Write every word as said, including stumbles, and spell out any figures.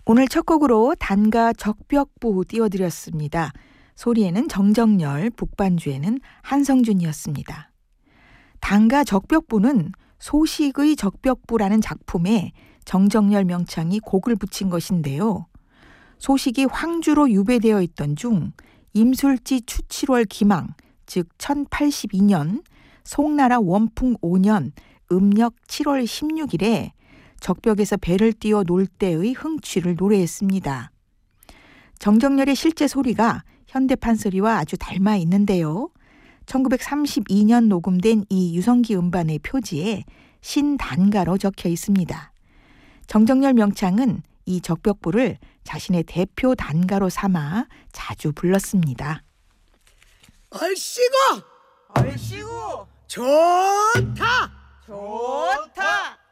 오늘 첫 곡으로 단가 적벽부 띄워드렸습니다. 소리에는 정정열, 북반주에는 한성준이었습니다. 단가 적벽부는 소식의 적벽부라는 작품에 정정열 명창이 곡을 붙인 것인데요. 소식이 황주로 유배되어 있던 중 임술지 추칠월 기망, 즉 천팔십이 년, 송나라 원풍 오 년 음력 칠월 십육일에 적벽에서 배를 띄워 놀 때의 흥취를 노래했습니다. 정정열의 실제 소리가 현대판 소리와 아주 닮아 있는데요. 천구백삼십이 년 녹음된 이 유성기 음반의 표지에 신단가로 적혀 있습니다. 정정열 명창은 이 적벽부를 자신의 대표 단가로 삼아 자주 불렀습니다. 얼씨구 얼씨구 좋다 좋다